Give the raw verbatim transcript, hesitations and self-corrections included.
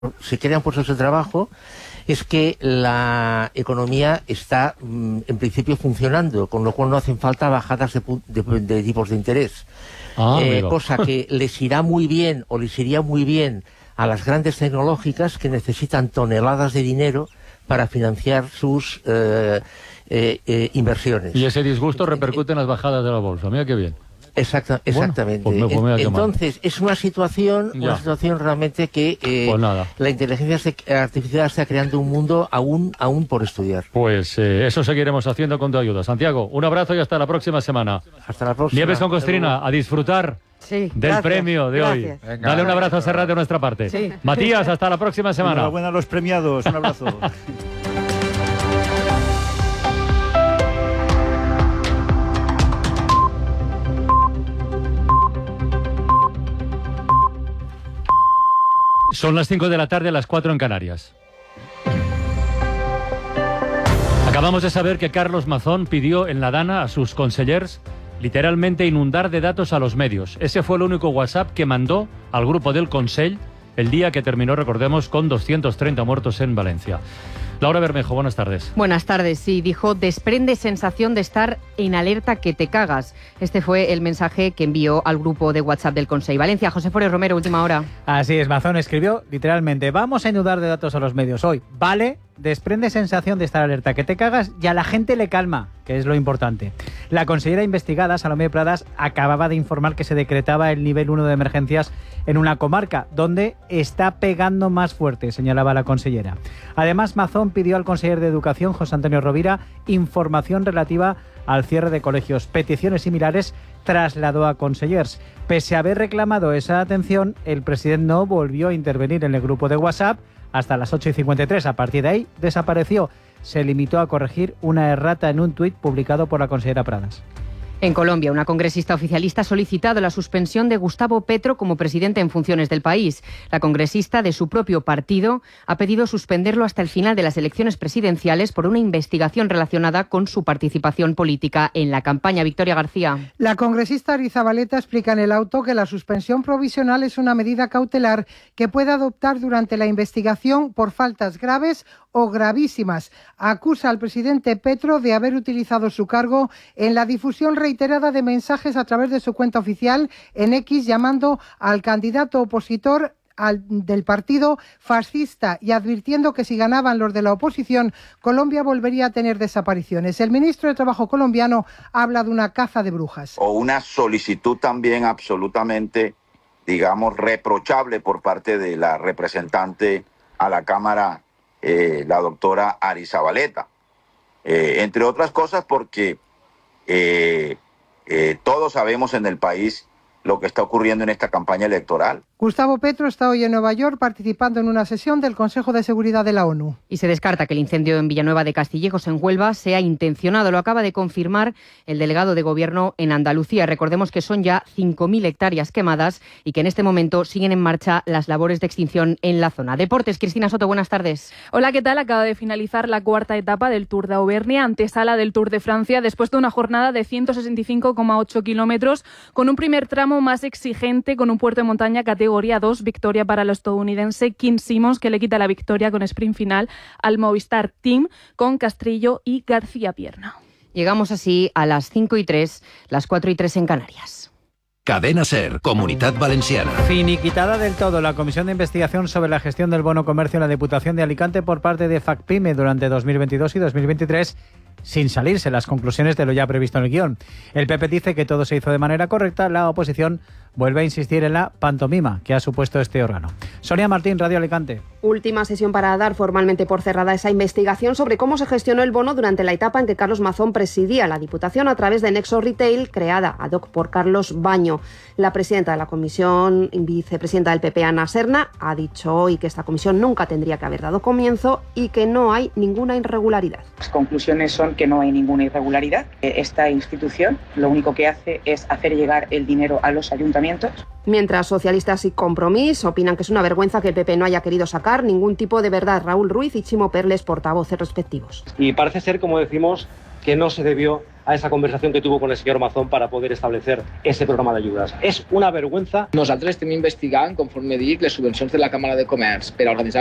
se crean puestos de trabajo, es que la economía está, en principio, funcionando, con lo cual no hacen falta bajadas de, de, de tipos de interés. Ah, eh, cosa que les irá muy bien, o les iría muy bien a las grandes tecnológicas que necesitan toneladas de dinero para financiar sus eh, eh, eh, inversiones. Y ese disgusto repercute en las bajadas de la bolsa. Mira qué bien. Exacta, exactamente. Bueno, pues me, pues me Entonces, es una situación, ya. una situación realmente que eh, pues nada. la inteligencia artificial está creando un mundo aún, aún por estudiar. Pues eh, eso seguiremos haciendo con tu ayuda. Santiago, un abrazo y hasta la próxima semana. Hasta la próxima. Nieves con Costrina, a disfrutar sí, del gracias, premio de gracias. hoy. Venga. Dale un abrazo a Serrat de nuestra parte. Sí. Matías, hasta la próxima semana. Enhorabuena a los premiados. Un abrazo. Son las cinco de la tarde, las cuatro en Canarias. Acabamos de saber que Carlos Mazón pidió en la Dana a sus consellers literalmente inundar de datos a los medios. Ese fue el único WhatsApp que mandó al grupo del Consell el día que terminó, recordemos, con doscientos treinta muertos en Valencia. Laura Bermejo, buenas tardes. Buenas tardes, sí, dijo, desprende sensación de estar en alerta que te cagas. Este fue el mensaje que envió al grupo de WhatsApp del Consell Valencia. José Forés Romero, última hora. Así es, Mazón escribió literalmente, vamos a inundar de datos a los medios hoy. Vale, desprende sensación de estar alerta que te cagas y a la gente le calma, que es lo importante. La consellera investigada, Salomé Pradas, acababa de informar que se decretaba el nivel uno de emergencias en una comarca donde está pegando más fuerte, señalaba la consellera. Además, Mazón pidió al conseller de Educación, José Antonio Rovira, información relativa al cierre de colegios. Peticiones similares trasladó a consellers. Pese a haber reclamado esa atención, el presidente no volvió a intervenir en el grupo de WhatsApp hasta las ocho y cincuenta y tres. A partir de ahí, desapareció. Se limitó a corregir una errata en un tuit publicado por la consellera Pradas. En Colombia, una congresista oficialista ha solicitado la suspensión de Gustavo Petro como presidente en funciones del país. La congresista de su propio partido ha pedido suspenderlo hasta el final de las elecciones presidenciales por una investigación relacionada con su participación política en la campaña. Victoria García. La congresista Arizabaleta explica en el auto que la suspensión provisional es una medida cautelar que puede adoptar durante la investigación por faltas graves o gravísimas. Acusa al presidente Petro de haber utilizado su cargo en la difusión reiterada de mensajes a través de su cuenta oficial en X, llamando al candidato opositor al, del partido fascista y advirtiendo que si ganaban los de la oposición, Colombia volvería a tener desapariciones. El ministro de Trabajo colombiano habla de una caza de brujas. O una solicitud también absolutamente, digamos, reprochable por parte de la representante a la Cámara, Eh, la doctora Arizabaleta, eh, entre otras cosas porque eh, eh, todos sabemos en el país lo que está ocurriendo en esta campaña electoral. Gustavo Petro está hoy en Nueva York participando en una sesión del Consejo de Seguridad de la ONU. Y se descarta que el incendio en Villanueva de Castillejos, en Huelva, sea intencionado. Lo acaba de confirmar el delegado de Gobierno en Andalucía. Recordemos que son ya cinco mil hectáreas quemadas y que en este momento siguen en marcha las labores de extinción en la zona. Deportes, Cristina Soto, buenas tardes. Hola, ¿qué tal? Acaba de finalizar la cuarta etapa del Tour de Auvernia, antesala del Tour de Francia, después de una jornada de ciento sesenta y cinco coma ocho kilómetros, con un primer tramo más exigente, con un puerto de montaña categoría dos, victoria para el estadounidense Kim Simmons, que le quita la victoria con sprint final al Movistar Team, con Castrillo y García Pierna. Llegamos así a las cinco y tres, las cuatro y tres en Canarias. Cadena SER, Comunitat Valenciana. Finiquitada del todo la Comisión de Investigación sobre la gestión del bono comercio en la Diputación de Alicante por parte de FACPIME durante dos mil veintidós y dos mil veintitrés, sin salirse las conclusiones de lo ya previsto en el guión. El P P dice que todo se hizo de manera correcta. La oposición vuelve a insistir en la pantomima que ha supuesto este órgano. Sonia Martín, Radio Alicante. Última sesión para dar formalmente por cerrada esa investigación sobre cómo se gestionó el bono durante la etapa en que Carlos Mazón presidía la Diputación a través de Nexo Retail, creada ad hoc por Carlos Baño. La presidenta de la comisión, vicepresidenta del P P, Ana Serna, ha dicho hoy que esta comisión nunca tendría que haber dado comienzo y que no hay ninguna irregularidad. Las conclusiones son que no hay ninguna irregularidad. Esta institución lo único que hace es hacer llegar el dinero a los ayuntamientos. Mientras socialistas y Compromís opinan que es una vergüenza que el P P no haya querido sacar ningún tipo de verdad. Raúl Ruiz y Chimo Perles, portavoces respectivos. Y parece ser, como decimos, que no se debió a esa conversación que tuvo con el señor Mazón para poder establecer ese programa de ayudas. És una vergüenza. Nosaltres estem investigant, conforme dic, les subvencions de la Càmera de Comerç per a organitzar